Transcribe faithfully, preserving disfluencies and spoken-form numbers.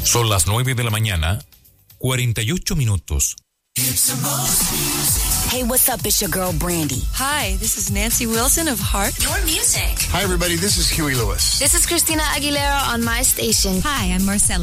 Son las nueve de la mañana, cuarenta y ocho minutos. Hey, what's up? It's your girl, Brandy. Hi, this is Nancy Wilson of Heart. Your music. Hi, everybody. This is Huey Lewis. This is Christina Aguilera on my station. Hi, I'm Marcella